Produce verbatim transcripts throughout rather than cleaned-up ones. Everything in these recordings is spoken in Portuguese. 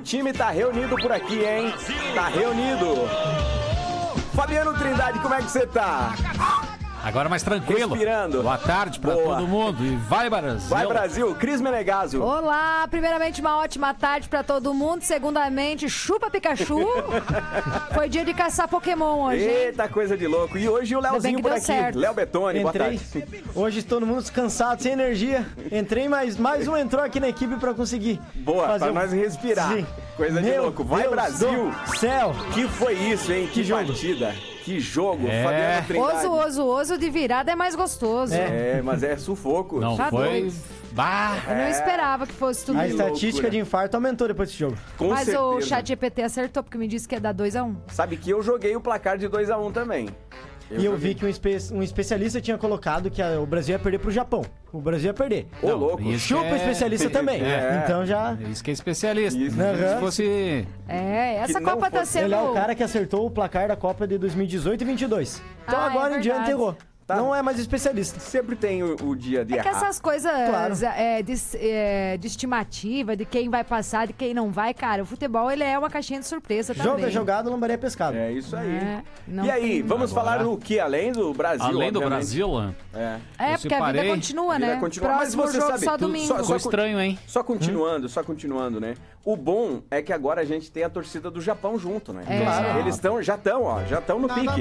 time tá reunido por aqui, hein? Tá reunido. Fabiano Trindade, como é que você tá? Agora mais tranquilo. Respirando. Boa tarde pra Boa. todo mundo. E vai, Brasil. Vai, Brasil. Cris Menegaso. Olá, primeiramente uma ótima tarde pra todo mundo. Segundamente, chupa Pikachu. Foi dia de caçar Pokémon hoje, hein? Eita, coisa de louco. E hoje o Léozinho por deu aqui. certo. Léo Betoni, boa Entrei. tarde. Hoje todo mundo cansado, sem energia. Entrei, mas mais um entrou aqui na equipe pra conseguir. Boa, fazer pra um- nós respirar. Sim. Coisa de Meu louco. Vai, Deus Brasil. do céu. Que foi isso, hein? Que, Que jogo. partida. Que jogo. É. Fabiano Trindade. Oso, oso, oso de virada é mais gostoso. É, mas é sufoco. Não Tá foi... doido. Bah. Eu não É. esperava que fosse tudo A isso. estatística loucura. de infarto aumentou depois desse jogo. Com Mas certeza. o chat G P T acertou, porque me disse que ia dar dois a um. Sabe que eu joguei o placar de dois a um também. e eu joguei. vi que um, espe um especialista tinha colocado que a- o Brasil ia perder pro Japão. O Brasil ia perder. Ô, Não, louco. isso Chupa é- especialista também. É. Então já... Isso que é especialista. Isso. Se fosse... É, essa Que não Copa tá fosse- sendo... Ele é o cara que acertou o placar da Copa de dois mil e dezoito e vinte e dois. Então Ah, agora é em diante verdade. errou. Tá. Não é mais especialista. Sempre tem o, o dia de É que errar. essas coisas Claro. é, de, é, de estimativa, de quem vai passar, de quem não vai, cara, o futebol ele é uma caixinha de surpresa também. Joga jogado, lambaria é pescado. É isso aí. É, não e aí, tem- vamos Agora- falar do que? Além do Brasil, Além do obviamente. Brasil, É. É, Eu porque a vida separei. continua, A vida né? continua, mas Próximo você jogo sabe, só tudo- domingo. só- ficou estranho, hein? Só continuando, só continuando, né? O bom é que agora a gente tem a torcida do Japão junto, né? É. Claro. Eles estão, já estão, ó, já estão no pique.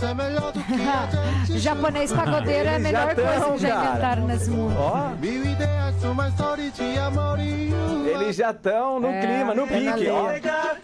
Japonês pagodeiro é a Eles melhor já tão, coisa que já cara. inventaram nesse mundo. Ó, eles já estão no É. clima, no É na pique, ó.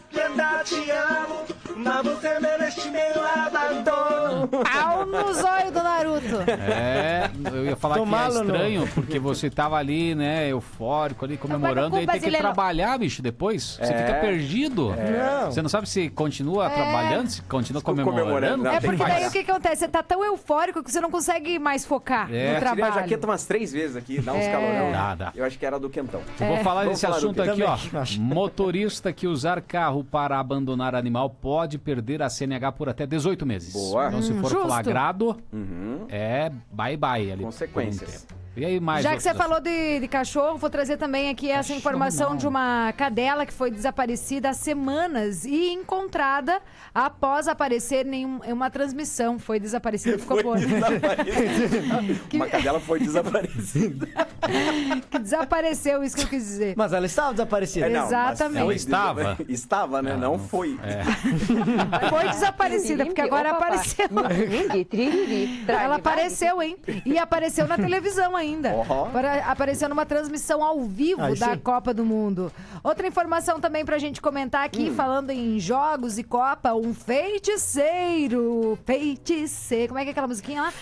Pau no zóio do Naruto. É, eu ia falar Tomá-lo, que é não. estranho, porque você tava ali, né, eufórico ali, comemorando, com e aí tem que brasileiro. trabalhar, bicho, depois. Você É. fica perdido. Não. Você não sabe se continua É. trabalhando, se continua comemorando. comemorando, não, É tem porque que daí parar. o que, que acontece? Você tá tão eufórico que você não consegue mais focar É. no Tirei a trabalho. jaqueta umas três vezes aqui, dá uns É. calorão. Dá, dá. Eu acho que era do quentão. Eu vou falar Vamos desse falar do assunto quê? aqui, ó. Também, acho. Motorista que usar carro para abandonar animal pode perder a C N H por até dezoito meses. Boa. Então, se Hum, for justo. flagrado, Uhum. é bye-bye ali. Consequências. por um tempo. E aí, mais Já que você outras- falou de, de cachorro, vou trazer também aqui essa Cachorro informação não. de uma cadela que foi desaparecida há semanas e encontrada após aparecer em, um- em uma transmissão. Foi desaparecida, ficou boa. Foi desaparecida. Uma cadela foi desaparecida. Que desapareceu, isso que eu quis dizer. Mas ela estava desaparecida. É, não, mas Exatamente. foi Ela estava. desapa- Estava, né? Não, foi. Foi desaparecida, porque agora apareceu. Ela apareceu, hein? E apareceu na televisão ainda. Ó. Para- Apareceu numa transmissão ao vivo Aí da sim. Copa do Mundo. Outra informação também pra gente comentar aqui, falando em jogos e Copa, um feiticeiro. Feiticeiro. Como é que é aquela musiquinha lá?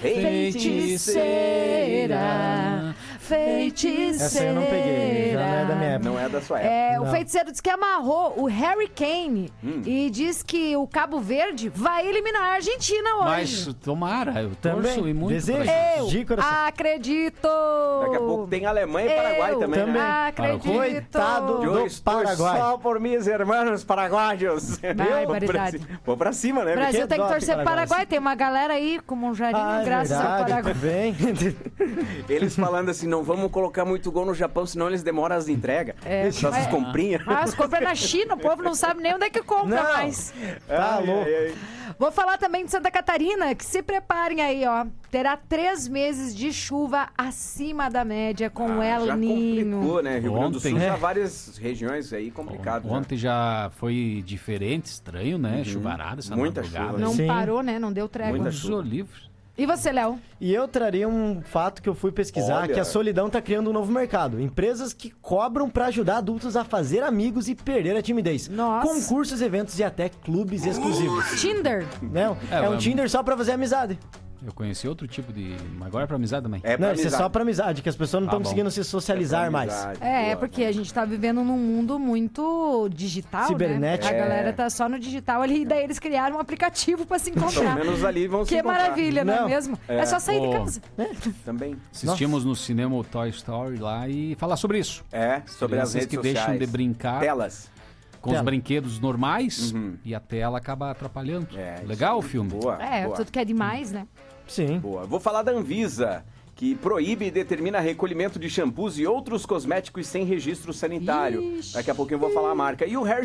Feiticeira. Feiticeira. Essa eu não peguei, já não é da minha época. Não é da sua época. É, o Não. feiticeiro diz que amarrou o Harry Kane Hum. e diz que o Cabo Verde vai eliminar a Argentina hoje. Mas tomara, eu torço Também. e muito Desejo. pra isso. Eu De coração. acredito! Daqui a pouco tem Alemanha e Paraguai Eu também, também. né? acredito! Coitado Eu do estou Paraguai. só por meus irmãos paraguaios. Ai, Vou pra barbaridade. ci- Vou pra cima, né? O Brasil que tem que dó, torcer pro Paraguai. Paraguai. Tem uma galera aí com monjarinho, Ah, é graças ao verdade, Paraguai. bem. Eles falando assim, não vamos colocar muito gol no Japão, senão eles demoram as entregas. É, Essas mas- comprinhas. Ah, as compras na China, o povo não sabe nem onde é que compra Não. mais. Tá Ai, louco. ai, ai. Vou falar também de Santa Catarina, que se preparem aí, ó. Terá três meses de chuva acima da média com o Ah, El já Ninho. complicou, né? Rio Grande do Sul Ontem, já né? várias regiões aí complicado. né? Ontem já foi diferente, estranho, né? Chuvarada, essa Muita madrugada. chuva. Não Sim. parou, né? Não deu trégua. Muita Os chuva. livros. E você, Léo? E eu traria um fato que eu fui pesquisar, Olha. que a solidão tá criando um novo mercado. Empresas que cobram pra ajudar adultos a fazer amigos e perder a timidez. Nossa. Concursos, eventos e até clubes exclusivos. Tinder. Não, É, é, um mas- Tinder só pra fazer amizade. Eu conheci outro tipo de... Mas agora é pra amizade também. É pra Não, isso é amizade. só pra amizade, que as pessoas não Tá estão bom. conseguindo se socializar É pra mais. amizade, É, boa. é porque a gente tá vivendo num mundo muito digital, Cibernético. né? A É. galera tá só no digital ali, e daí eles criaram um aplicativo pra se Pelo encontrar. menos ali vão se Que encontrar. maravilha, não, é Não. mesmo? É, É. só sair de Ô. casa. Também. Assistimos no cinema o Toy Story lá e falar sobre isso. É, sobre as Crianças redes que sociais. deixam de brincar Telas. com os Tela. brinquedos normais Uhum. e a tela acaba atrapalhando. É, Legal o isso. filme? Boa, É, boa. tudo que é demais, né? Sim. Boa. Vou falar da Anvisa, que proíbe e determina recolhimento de shampoos e outros cosméticos sem registro sanitário. Ixi. Daqui a pouquinho eu vou falar a marca. E o Harry